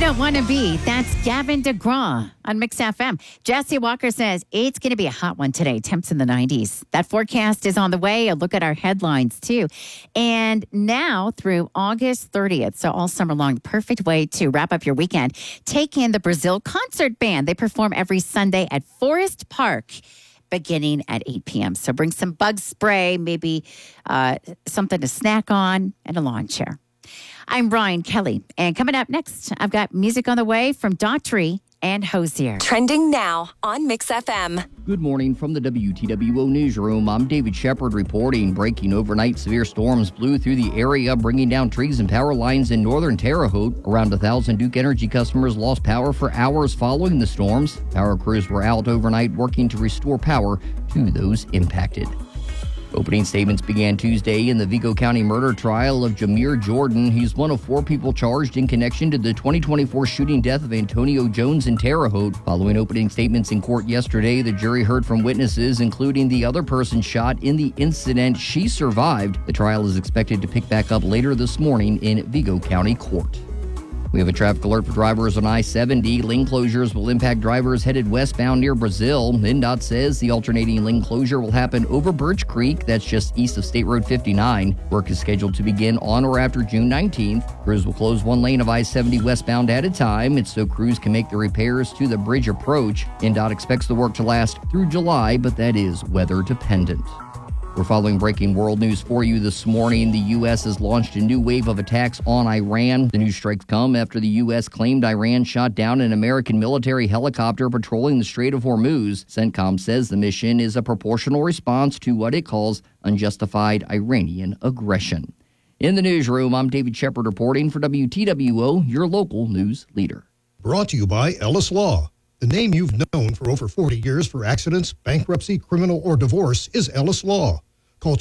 Don't Want to Be. That's Gavin DeGraw on Mix FM. Jesse Walker says it's going to be a hot one today. Temps in the 90s. That forecast is on the way. A look at our headlines, too. And now through August 30th, so all summer long, the perfect way to wrap up your weekend. Take in the Brazil Concert Band. They perform every Sunday at Forest Park, beginning at 8 p.m. So bring some bug spray, maybe something to snack on, and a lawn chair. I'm Ryan Kelly, and coming up next, I've got music on the way from Daughtry and Hosier. Trending now on Mix FM. Good morning from the WTWO Newsroom. I'm David Shepard reporting. Breaking overnight severe storms blew through the area, bringing down trees and power lines in northern Terre Haute. Around 1,000 Duke Energy customers lost power for hours following the storms. Power crews were out overnight working to restore power to those impacted. Opening statements began Tuesday in the Vigo County murder trial of Jameer Jordan. He's one of 4 people charged in connection to the 2024 shooting death of Antonio Jones in Terre Haute. Following opening statements in court yesterday, the jury heard from witnesses, including the other person shot in the incident. She survived. The trial is expected to pick back up later this morning in Vigo County Court. We have a traffic alert for drivers on I-70. Lane closures will impact drivers headed westbound near Brazil. MnDOT says the alternating lane closure will happen over Birch Creek. That's just east of State Road 59. Work is scheduled to begin on or after June 19th. Crews will close one lane of I-70 westbound at a time. It's so crews can make the repairs to the bridge approach. MnDOT expects the work to last through July, but that is weather dependent. We're following breaking world news for you this morning. The U.S. has launched a new wave of attacks on Iran. The new strikes come after the U.S. claimed Iran shot down an American military helicopter patrolling the Strait of Hormuz. CENTCOM says the mission is a proportional response to what it calls unjustified Iranian aggression. In the newsroom, I'm David Shepard reporting for WTWO, your local news leader. Brought to you by Ellis Law. The name you've known for over 40 years for accidents, bankruptcy, criminal, or divorce is Ellis Law. Call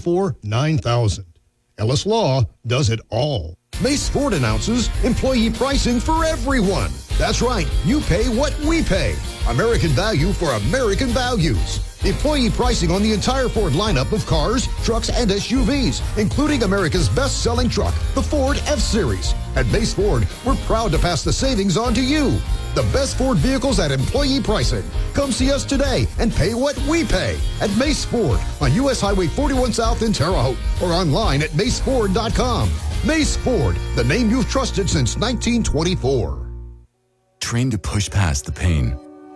234-9000. Ellis Law does it all. Mace Ford announces employee pricing for everyone. That's right, you pay what we pay. American value for American values. Employee pricing on the entire Ford lineup of cars, trucks, and SUVs, including America's best-selling truck, the Ford F-Series. At Mace Ford, we're proud to pass the savings on to you. The best Ford vehicles at employee pricing. Come see us today and pay what we pay at Mace Ford on U.S. Highway 41 South in Terre Haute or online at maceford.com. Mace Ford, the name you've trusted since 1924. Trained to push past the pain.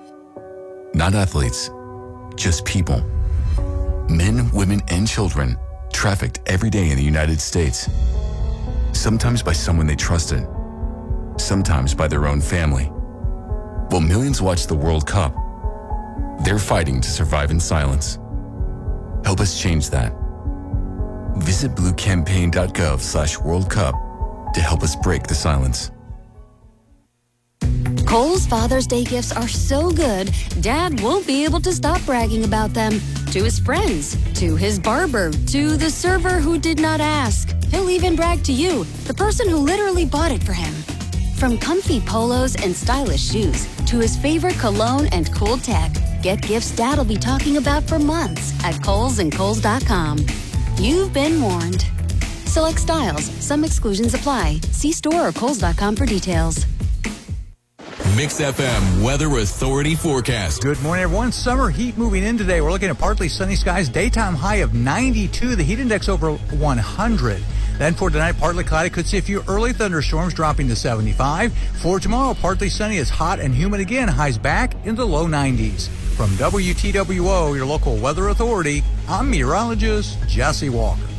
Not athletes, just people. Men, women, and children trafficked every day in the United States. Sometimes by someone they trusted, sometimes by their own family. While millions watch the World Cup, they're fighting to survive in silence. Help us change that. Visit bluecampaign.gov/World Cup to help us break the silence. Kohl's Father's Day gifts are so good, Dad won't be able to stop bragging about them. To his friends, to his barber, to the server who did not ask. He'll even brag to you, the person who literally bought it for him. From comfy polos and stylish shoes to his favorite cologne and cool tech, get gifts Dad'll be talking about for months at Kohl's and Kohl's.com. You've been warned. Select styles. Some exclusions apply. See store or Kohl's.com for details. Mix FM Weather Authority forecast. Good morning, everyone. Summer heat moving in today. We're looking at partly sunny skies. Daytime high of 92. The heat index over 100. Then for tonight, partly cloudy. Could see a few early thunderstorms dropping to 75. For tomorrow, partly sunny. It's hot and humid again. Highs back in the low 90s. From WTWO, your local weather authority, I'm meteorologist Jesse Walker.